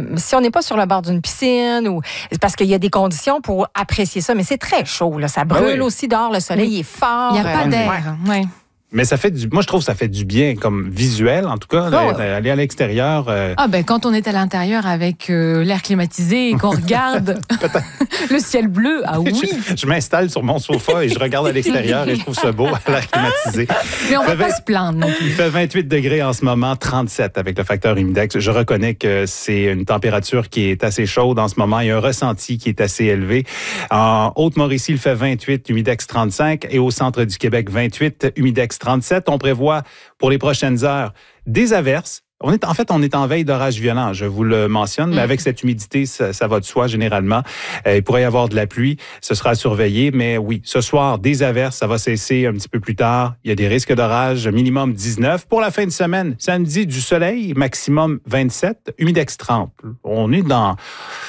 si on n'est pas sur le bord d'une piscine, ou parce qu'il y a des conditions pour apprécier ça, mais c'est très chaud, là. Ça brûle aussi dehors, le soleil est fort. Il n'y a pas d'air. Ouais. Mais moi, je trouve que ça fait du bien comme visuel, en tout cas, d'aller à l'extérieur. Quand on est à l'intérieur avec l'air climatisé et qu'on regarde le ciel bleu, oui. Je m'installe sur mon sofa et je regarde à l'extérieur et je trouve ça beau à l'air climatisé. Mais on ne va pas se plaindre non plus. Il fait 28 degrés en ce moment, 37 avec le facteur humidex. Je reconnais que c'est une température qui est assez chaude en ce moment. Il y a un ressenti qui est assez élevé. En Haute-Mauricie, il fait 28, humidex 35 et au centre du Québec, 28, humidex 37. On prévoit pour les prochaines heures des averses. On est en veille d'orage violent, je vous le mentionne, mais avec cette humidité, ça va de soi généralement. Il pourrait y avoir de la pluie, ce sera à surveiller, mais oui, ce soir, des averses, ça va cesser un petit peu plus tard. Il y a des risques d'orage, minimum 19. Pour la fin de semaine, samedi, du soleil, maximum 27, humidex 30. On est dans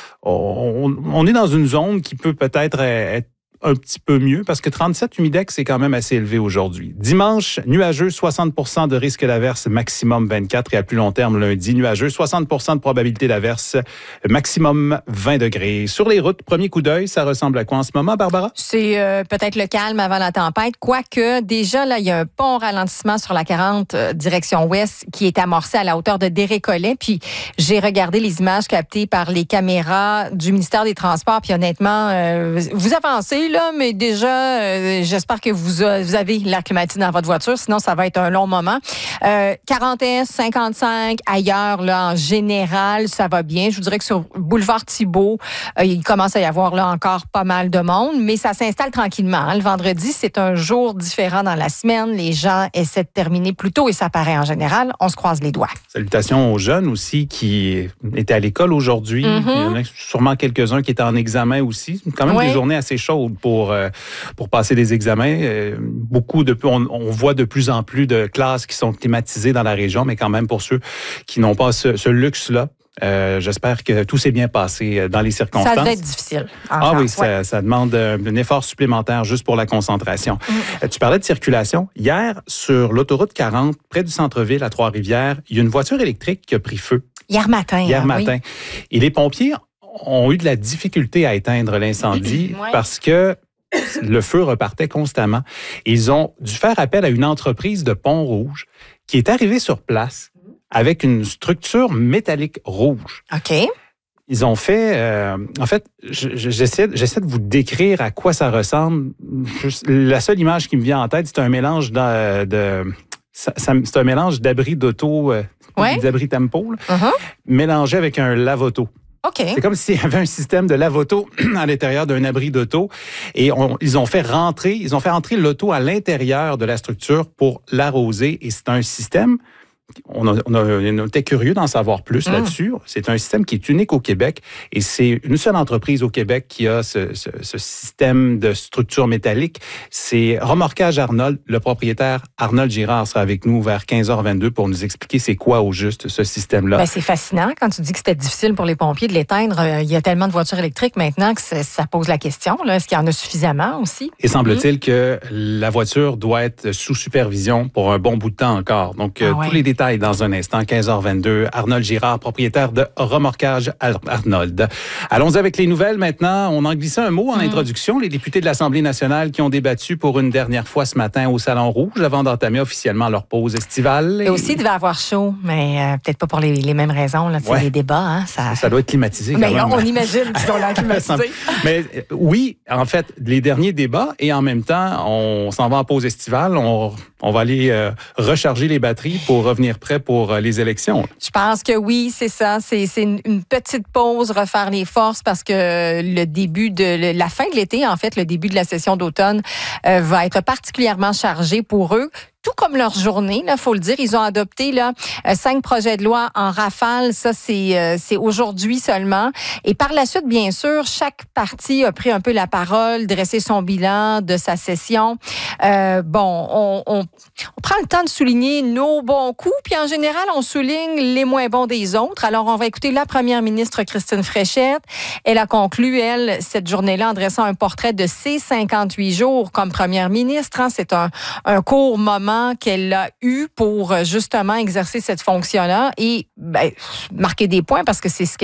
une zone qui peut peut-être être un petit peu mieux, parce que 37 humidex, c'est quand même assez élevé aujourd'hui. Dimanche, nuageux, 60% de risque d'averse, maximum 24. Et à plus long terme, lundi, nuageux, 60% de probabilité d'averse, maximum 20 degrés. Sur les routes, premier coup d'œil, ça ressemble à quoi en ce moment, Barbara? C'est peut-être le calme avant la tempête, quoique déjà, là, il y a un bon ralentissement sur la 40 direction ouest qui est amorcé à la hauteur de Desrécollets. Puis j'ai regardé les images captées par les caméras du ministère des Transports, puis honnêtement, vous avancez, là, mais déjà, j'espère que vous avez l'air climatisé dans votre voiture, sinon ça va être un long moment. 40 S, 55, ailleurs, là, en général, ça va bien. Je vous dirais que sur Boulevard Thibault, il commence à y avoir là encore pas mal de monde, mais ça s'installe tranquillement. Hein. Le vendredi, c'est un jour différent dans la semaine. Les gens essaient de terminer plus tôt et ça paraît en général. On se croise les doigts. Salutations aux jeunes aussi qui étaient à l'école aujourd'hui. Il y en a sûrement quelques-uns qui étaient en examen aussi. Quand même des journées assez chaudes pour passer des examens. On voit de plus en plus de classes qui sont climatisées dans la région, mais quand même pour ceux qui n'ont pas ce luxe-là, j'espère que tout s'est bien passé dans les circonstances. Ça devait être difficile. Ça demande un effort supplémentaire juste pour la concentration. Tu parlais de circulation. Hier, sur l'autoroute 40, près du centre-ville à Trois-Rivières, il y a une voiture électrique qui a pris feu. Hier matin. Oui. Et les pompiers ont eu de la difficulté à éteindre l'incendie parce que le feu repartait constamment. Ils ont dû faire appel à une entreprise de Pont-Rouge qui est arrivée sur place avec une structure métallique rouge. OK. Ils ont fait... j'essaie de vous décrire à quoi ça ressemble. La seule image qui me vient en tête, c'est un mélange c'est un mélange d'abri d'auto, d'abri tempo, mélangé avec un lave-auto. Okay. C'est comme s'il y avait un système de lave-auto à l'intérieur d'un abri d'auto et ils ont fait rentrer l'auto à l'intérieur de la structure pour l'arroser et c'est un système. On était curieux d'en savoir plus là-dessus. C'est un système qui est unique au Québec et c'est une seule entreprise au Québec qui a ce système de structure métallique. C'est Remorquage Arnold. Le propriétaire Arnold Girard sera avec nous vers 15h22 pour nous expliquer c'est quoi au juste ce système-là. C'est fascinant quand tu dis que c'était difficile pour les pompiers de l'éteindre. Il y a tellement de voitures électriques maintenant que ça pose la question. Là. Est-ce qu'il y en a suffisamment aussi? Et semble-t-il que la voiture doit être sous supervision pour un bon bout de temps encore. Donc, tous les détails dans un instant, 15h22. Arnold Girard, propriétaire de Remorquage Arnold. Allons avec les nouvelles maintenant. On en glissait un mot en introduction. Les députés de l'Assemblée nationale qui ont débattu pour une dernière fois ce matin au Salon Rouge avant d'entamer officiellement leur pause estivale. Et aussi, il devait avoir chaud, mais peut-être pas pour les mêmes raisons. Là, les débats. Hein, ça doit être climatisé quand même. On imagine qu'ils ont l'air climatisés. Mais oui, en fait, les derniers débats et en même temps, on s'en va en pause estivale. On va aller recharger les batteries pour revenir prêt pour les élections. Je pense que oui, c'est ça. C'est une petite pause, refaire les forces parce que la fin de l'été, en fait, le début de la session d'automne va être particulièrement chargé pour eux. Tout comme leur journée, il faut le dire. Ils ont adopté 5 projets de loi en rafale. Ça, c'est aujourd'hui seulement. Et par la suite, bien sûr, chaque parti a pris un peu la parole, dressé son bilan de sa session. On prend le temps de souligner nos bons coups, puis en général, on souligne les moins bons des autres. Alors, on va écouter la première ministre Christine Fréchette. Elle a conclu, cette journée-là en dressant un portrait de ses 58 jours comme première ministre. Hein. C'est un court moment qu'elle a eu pour justement exercer cette fonction-là et marquer des points parce que c'est ce qu'elle